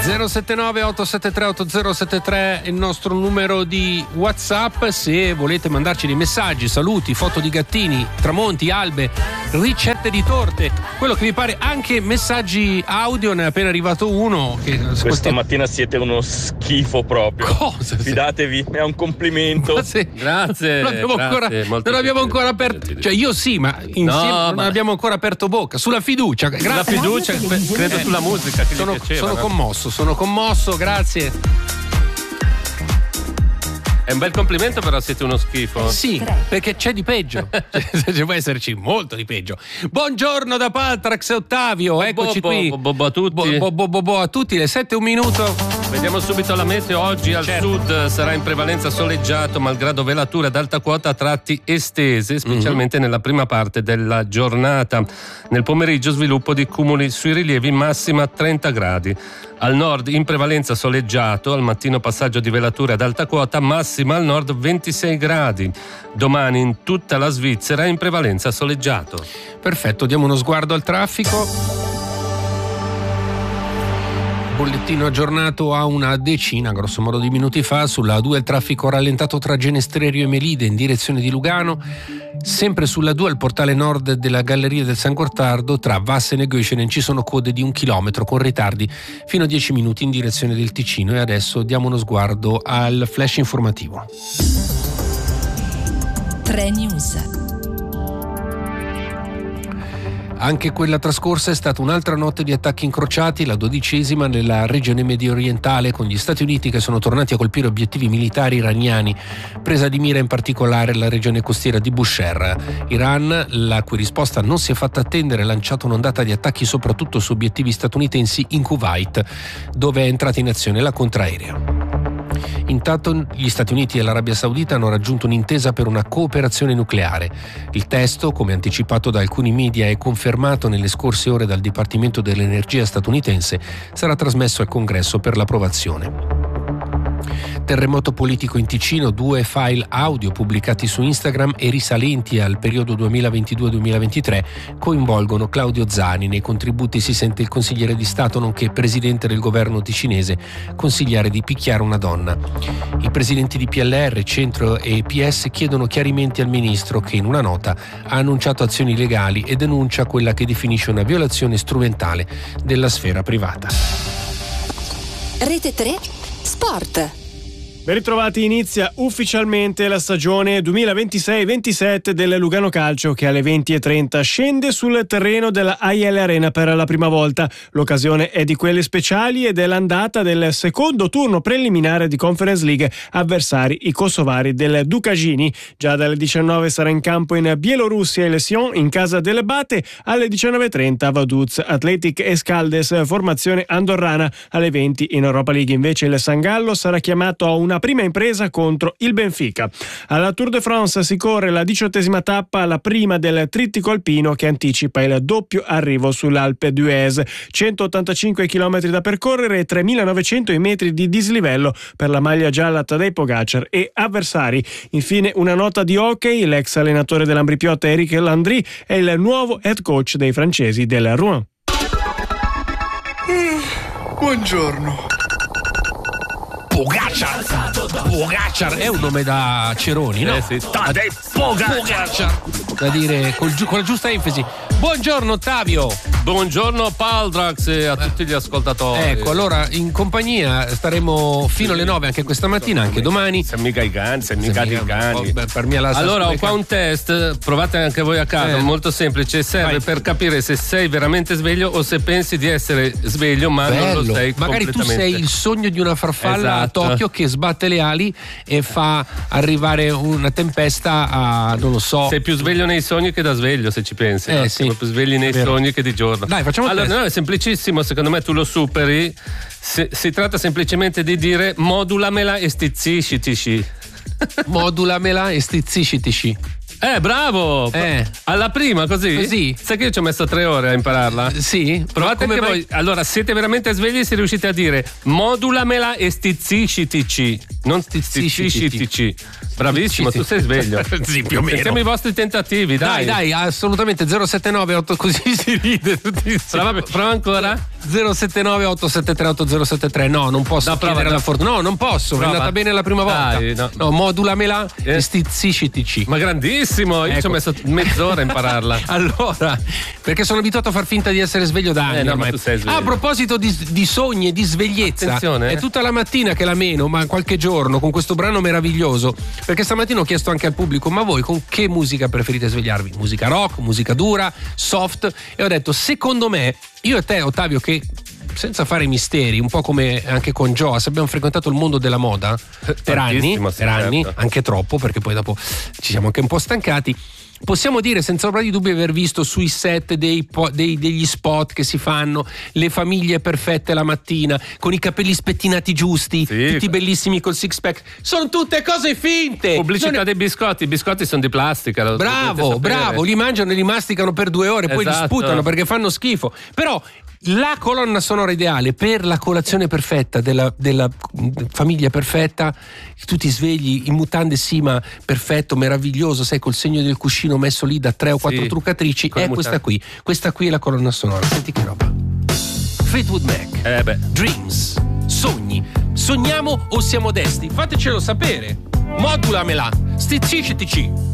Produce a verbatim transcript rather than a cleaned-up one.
zero sette nove otto sette tre otto zero sette tre è il nostro numero di WhatsApp. Se volete mandarci dei messaggi, saluti, foto di gattini, tramonti, albe, ricette di torte, quello che vi pare, anche messaggi audio. Ne è appena arrivato uno che questa ascolti... mattina siete uno schifo proprio. Cosa? Fidatevi, è un complimento. Sì. Grazie. Non abbiamo grazie, ancora, non abbiamo ancora aperto, cioè io sì, ma insieme No, non ma- abbiamo ancora aperto bocca sulla fiducia. Grazie. La fiducia, credo Eh, sulla musica che sono, gli piaceva. sono no? commosso, sono commosso, grazie. È un bel complimento, però siete uno schifo. Sì, perché c'è di peggio. Ci può esserci molto di peggio. Buongiorno da Paltrax e Ottavio, eccoci bo, qui. bo, bo, bo a tutti. Bo, bo, bo, bo a tutti, le sette e un minuto. Vediamo subito la meteo. Oggi al Certo. sud sarà in prevalenza soleggiato, malgrado velature ad alta quota a tratti estese, specialmente mm-hmm. nella prima parte della giornata. Nel pomeriggio sviluppo di cumuli sui rilievi, massima trenta gradi. Al nord in prevalenza soleggiato, al mattino passaggio di velature ad alta quota, massima al nord ventisei gradi. Domani in tutta la Svizzera in prevalenza soleggiato. Perfetto, diamo uno sguardo al traffico. Bollettino aggiornato a una decina, grosso modo, di minuti fa. Sulla A due il traffico rallentato tra Genestrerio e Melide in direzione di Lugano. Sempre sulla A due al portale nord della Galleria del San Gottardo tra Vassen e Göschenen ci sono code di un chilometro con ritardi fino a dieci minuti in direzione del Ticino. E adesso diamo uno sguardo al flash informativo. tre News. Anche quella trascorsa è stata un'altra notte di attacchi incrociati, la dodicesima nella regione medio orientale, con gli Stati Uniti che sono tornati a colpire obiettivi militari iraniani, presa di mira in particolare la regione costiera di Bushehr. Iran, la cui risposta non si è fatta attendere, ha lanciato un'ondata di attacchi soprattutto su obiettivi statunitensi in Kuwait, dove è entrata in azione la contraerea. Intanto gli Stati Uniti e l'Arabia Saudita hanno raggiunto un'intesa per una cooperazione nucleare. Il testo, come anticipato da alcuni media e confermato nelle scorse ore dal Dipartimento dell'Energia statunitense, sarà trasmesso al Congresso per l'approvazione. Terremoto politico in Ticino, due file audio pubblicati su Instagram e risalenti al periodo duemilaventidue duemilaventitré coinvolgono Claudio Zani. Nei contributi si sente il consigliere di Stato nonché presidente del governo ticinese consigliare di picchiare una donna. I presidenti di P L R, Centro e P S chiedono chiarimenti al ministro, che in una nota ha annunciato azioni legali e denuncia quella che definisce una violazione strumentale della sfera privata. Rete tre Sport. Ben ritrovati, inizia ufficialmente la stagione duemilaventisei ventisette del Lugano Calcio, che alle venti e trenta scende sul terreno della A I L Arena per la prima volta. L'occasione è di quelle speciali ed è l'andata del secondo turno preliminare di Conference League, avversari i kosovari del Dukagini. Già dalle diciannove sarà in campo in Bielorussia il Sion in casa delle Bate, alle diciannove e trenta Vaduz Athletic Escaldes, formazione andorrana. Alle venti in Europa League invece il San Gallo sarà chiamato a una prima impresa contro il Benfica. Alla Tour de France si corre la diciottesima tappa, la prima del trittico alpino, che anticipa il doppio arrivo sull'Alpe d'Huez. centottantacinque chilometri da percorrere e tremilanovecento i metri di dislivello per la maglia gialla Tadej Pogacar e avversari. Infine una nota di hockey: l'ex allenatore dell'Ambrì-Piotta Eric Landry è il nuovo head coach dei francesi del Rouen. Mm, buongiorno. Pogacar, Pogacar è un nome da Ceroni, no? Eh sì. Tadej Pogacar, da dire col giu- con la giusta enfasi. Buongiorno Ottavio. Buongiorno Paldrax e a tutti gli ascoltatori. Ecco, allora in compagnia staremo fino alle nove anche questa mattina, anche domani. Se mica i cani, se mica i cani. Oh, per me la Allora ho qua un test, provate anche voi a casa, Eh. molto semplice, serve Vai. per capire se sei veramente sveglio o se pensi di essere sveglio ma non lo Bello. sei Magari tu completamente. sei il sogno di una farfalla Esatto. a Tokyo che sbatte le ali e fa arrivare una tempesta a, non lo so. Sei più sveglio nei sogni che da sveglio, se ci pensi. Eh, no? sì. Sei più svegli nei Vero. sogni che di giorno. Dai, facciamo il Allora, test. no, è semplicissimo, secondo me tu lo superi. Si, si tratta semplicemente di dire modulamela e stizziscitici. Modulamela e stizziscitici. Eh, bravo! Eh. Alla prima, così? Così. Sai che io ci ho messo tre ore a impararla? Sì? Provate Ma anche come voi. Allora, siete veramente svegli se riuscite a dire modulamela e stizziscitici. Non ti stizzisci. Bravissimo, tu sei sveglio. Sì, più o meno. Pensiamo ai vostri tentativi, dai. Dai, dai, assolutamente zero sette nove otto così si ride tutti Prova, prova ancora. zero sette nove otto sette tre otto zero sette tre. No, non posso No, prova, chiedere no. la fortuna. No, non posso, Prova. è andata bene la prima volta. Dai, no. no. modulamela Eh. e stizzisciti. Ma grandissimo, io Ecco. ci ho messo mezz'ora a impararla. Allora, perché sono abituato a far finta di essere sveglio da anni. Eh, no, ormai. ma tu sei sveglio. Ah, a proposito di, di sogni e di svegliezza, Attenzione, eh. è tutta la mattina che la meno, ma qualche giorno con questo brano meraviglioso. Perché stamattina ho chiesto anche al pubblico: ma voi con che musica preferite svegliarvi? Musica rock, musica dura, soft? E ho detto: secondo me, io e te, Ottavio, che senza fare misteri, un po' come anche con Joas, abbiamo frequentato il mondo della moda per anni, Tantissimo, sì, per anni, certo. anche troppo, perché poi dopo ci siamo anche un po' stancati. Possiamo dire senza ombra di dubbio aver visto sui set dei po- dei- degli spot che si fanno, le famiglie perfette la mattina, con i capelli spettinati giusti, Sì. tutti bellissimi col six pack. Sono tutte cose finte. Pubblicità Non è- dei biscotti, i biscotti sono di plastica. Lo Bravo, dovete sapere. bravo, li mangiano e li masticano per due ore, poi li Esatto. sputano perché fanno schifo. Però la colonna sonora ideale per la colazione perfetta della, della famiglia perfetta, tu ti svegli in mutande Sima, perfetto, meraviglioso, sai, col segno del cuscino messo lì da tre o quattro Sì, truccatrici, con è le questa mutande. qui. Questa qui è la colonna sonora. Senti che roba. Fleetwood Mac. Eh beh. Dreams, sogni. Sogniamo o siamo desti? Fatecelo sapere. Modulamela. Stizziscitici.